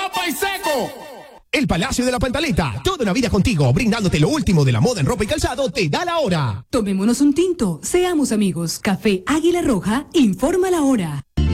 ropa y seco. El Palacio de la Pantaleta, toda una vida contigo, brindándote lo último de la moda en ropa y calzado, te da la hora. Tomémonos un tinto, seamos amigos. Café Águila Roja, informa la hora.